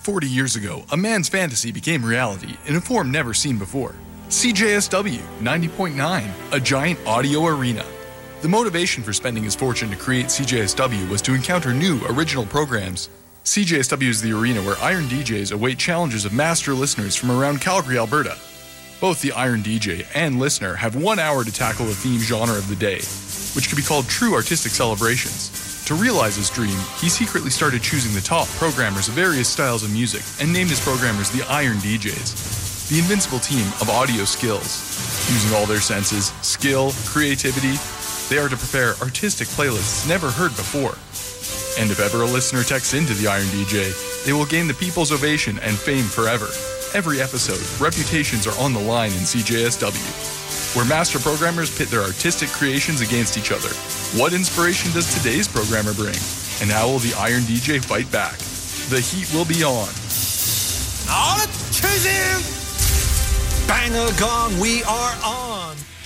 40 years ago, a man's fantasy became reality in a form never seen before. CJSW 90.9, a giant audio arena. The motivation for spending his fortune to create CJSW was to encounter new, original programs. CJSW is the arena where Iron DJs await challenges of master listeners from around Calgary, Alberta. Both the Iron DJ and listener have 1 hour to tackle a theme genre of the day, which could be called true artistic celebrations. To realize his dream, he secretly started choosing the top programmers of various styles of music and named his programmers the Iron DJs, the invincible team of audio skills. Using all their senses, skill, creativity, they are to prepare artistic playlists never heard before. And if ever a listener texts into the Iron DJ, they will gain the people's ovation and fame forever. Every episode, reputations are on the line in CJSW, where master programmers pit their artistic creations against each other. What inspiration does today's programmer bring? And how will the Iron DJ fight back? The heat will be on. All chasing! Banger gong, we are on!